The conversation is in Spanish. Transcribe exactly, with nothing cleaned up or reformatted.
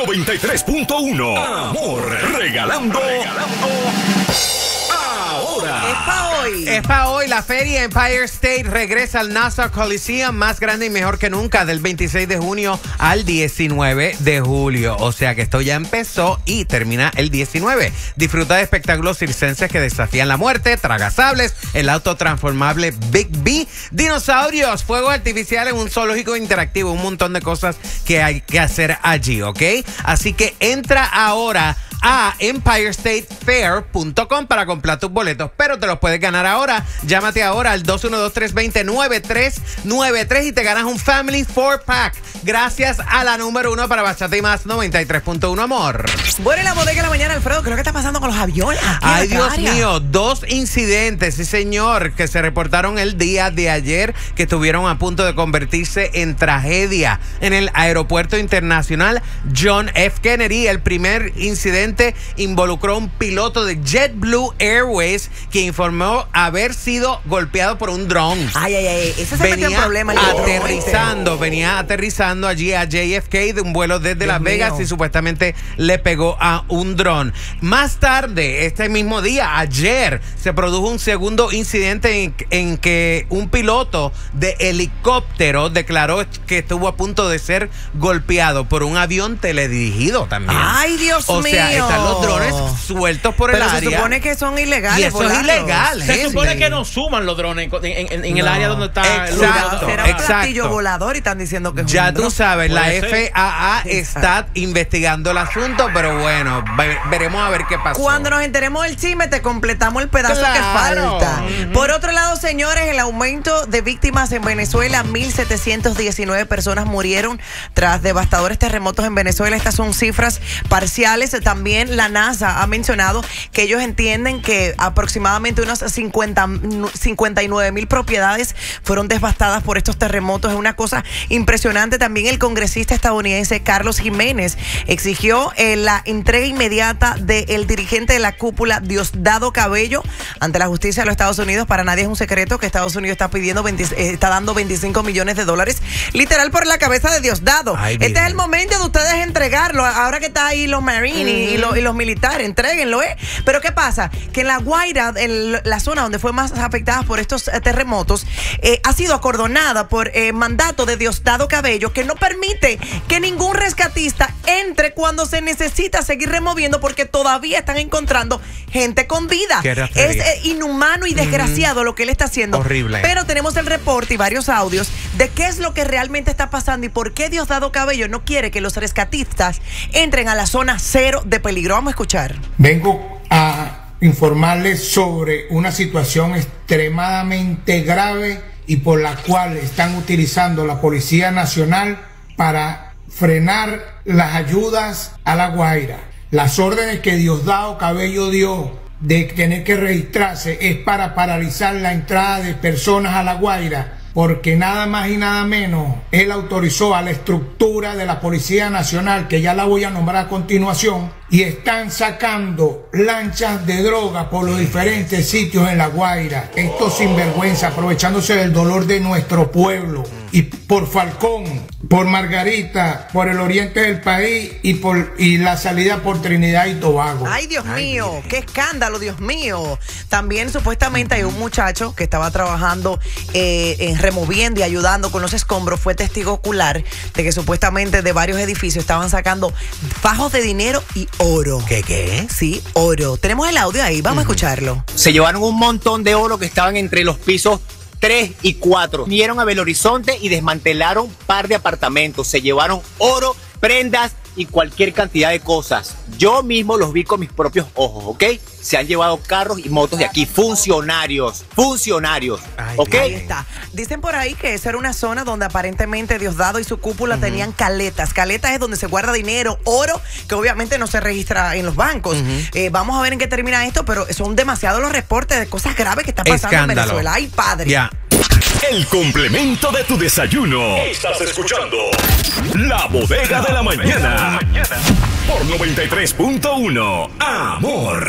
noventa y tres punto uno. Amor, regalando. regalando. Ahora. Es pa' hoy. Es pa' hoy. La feria Empire State regresa al Nassau Coliseum, más grande y mejor que nunca, del veintiséis de junio al diecinueve de julio. O sea que esto ya empezó y termina el diecinueve. Disfruta de espectáculos circenses que desafían la muerte, tragasables, el auto transformable Big B, dinosaurios, fuegos artificiales, un zoológico interactivo, un montón de cosas que hay que hacer allí, ¿ok? Así que entra ahora a empire state fair punto com para comprar tus boletos, pero te los puedes ganar ahora. Llámate ahora al dos uno dos, tres dos cero, nueve tres nueve tres y te ganas un Family four pack gracias a la número uno para Bachata y Más noventa y tres punto uno, amor. Bueno, en la bodega de la mañana, Alfredo, creo que está pasando con los aviones. Ay, Dios mío, dos incidentes, sí señor, que se reportaron el día de ayer, que estuvieron a punto de convertirse en tragedia en el aeropuerto internacional John F. Kennedy. El primer incidente involucró a un piloto de JetBlue Airways que informó haber sido golpeado por un dron. Ay, ay, ay, ese se metió en problemas. Aterrizando, venía aterrizando allí a J F K de un vuelo desde Dios Las Vegas mío. y supuestamente le pegó a un dron. Más tarde, este mismo día, ayer, se produjo un segundo incidente en, en que un piloto de helicóptero declaró que estuvo a punto de ser golpeado por un avión teledirigido también. Ay, Dios o mío. sea, están los drones sueltos por Pero el se área. supone que son ilegales. Y eso volarlos. es ilegal, Se gente. supone que no suman los drones en, en- en- en el No. área donde está el Exacto. lugar. Será un Exacto. platillo volador y están diciendo que es Ya un tú dron. sabes, la Puede ser. F A A está investigando el asunto, pero bueno, ve- veremos a ver qué pasó. Cuando nos enteremos del chisme, te completamos el pedazo Claro. que falta. Por otro lado, señores, el aumento de víctimas en Venezuela, mil setecientos diecinueve personas murieron tras devastadores terremotos en Venezuela. Estas son cifras parciales. También la NASA ha mencionado que ellos entienden que aproximadamente unas cincuenta, cincuenta y nueve mil propiedades fueron devastadas por estos terremotos. Es una cosa impresionante. También el congresista estadounidense Carlos Jiménez exigió eh, la entrega inmediata del dirigente de la cúpula, Diosdado Cabello, ante la justicia de los Estados Unidos. Para nadie es un secreto que Estados Unidos está pidiendo veinte, eh, está dando veinticinco millones de dólares literal por la cabeza de Diosdado. Ay, este bien. es el momento de ustedes entregarlo. Ahora que está ahí los Marines y, los, y los militares, entréguenlo, ¿eh? Pero ¿qué pasa? Que en La Guaira, en la zona donde fue más afectada por estos eh, terremotos, eh, ha sido acordonada por eh, mandato de Diosdado Cabello, que no permite que ningún rescatista entre cuando se necesita seguir removiendo, porque todavía están encontrando gente con vida. Qué Es ratería. eh, inhumano y desgraciado lo que él está haciendo. Horrible. Pero tenemos el reporte y varios audios de qué es lo que realmente está pasando y por qué Diosdado Cabello no quiere que los rescatistas entren a la zona cero de peligro. Vamos a escuchar. Vengo a informarles sobre una situación extremadamente grave y por la cual están utilizando la Policía Nacional para frenar las ayudas a La Guaira. Las órdenes que Diosdado Cabello dio de tener que registrarse es para paralizar la entrada de personas a La Guaira, porque nada más y nada menos él autorizó a la estructura de la Policía Nacional, que ya la voy a nombrar a continuación, y están sacando lanchas de droga por los diferentes sitios en La Guaira. Estos sinvergüenza, aprovechándose del dolor de nuestro pueblo, y por Falcón, por Margarita, por el oriente del país y por y la salida por Trinidad y Tobago. Ay, Dios Ay, mío, bien. qué escándalo, Dios mío. También supuestamente hay un muchacho que estaba trabajando eh, en removiendo y ayudando con los escombros. Fue testigo ocular de que supuestamente de varios edificios estaban sacando fajos de dinero y oro. ¿Qué qué? Sí, oro. Tenemos el audio ahí, vamos a escucharlo. Se llevaron un montón de oro que estaban entre los pisos tres y cuatro. Vinieron a Belo Horizonte y desmantelaron un par de apartamentos. Se llevaron oro, prendas y cualquier cantidad de cosas. Yo mismo los vi con mis propios ojos, ¿ok? Se han llevado carros y motos de aquí. Funcionarios, funcionarios, Ay, ¿ok? bien. Ahí está. Dicen por ahí que esa era una zona donde aparentemente Diosdado y su cúpula uh-huh. tenían caletas. Caletas es donde se guarda dinero, oro, que obviamente no se registra en los bancos. Uh-huh. Eh, vamos a ver en qué termina esto, pero son demasiados los reportes de cosas graves que están pasando Escándalo. en Venezuela. Ay, padre. Ya. El complemento de tu desayuno. Estás escuchando La Bodega de la Mañana. Por noventa y tres punto uno. Amor.